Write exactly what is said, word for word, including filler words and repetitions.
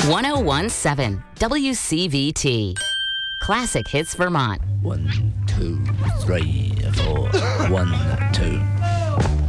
one oh one point seven W C V T. Classic Hits Vermont. One, two, three, four. One, two.